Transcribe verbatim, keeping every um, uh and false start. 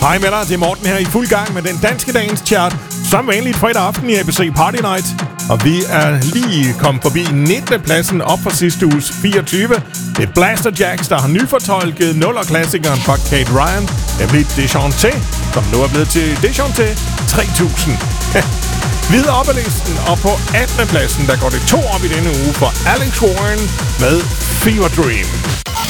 Hej med dig, det er Morten her i fuld gang med den danske dagens chart. Som vanligt fredag aften i A B C Party Night. Og vi er lige kommet forbi nittende pladsen op fra sidste uges fireogtyve. Det er Blaster Jacks, der har nyfortolket nullerklassikeren fra Kate Ryan, nemlig Deschanté, som nu er blevet til Deschanté tre tusind. Videre op ad listen, og på attende pladsen, der går det to op i denne uge for Alex Warren med Fever Dream.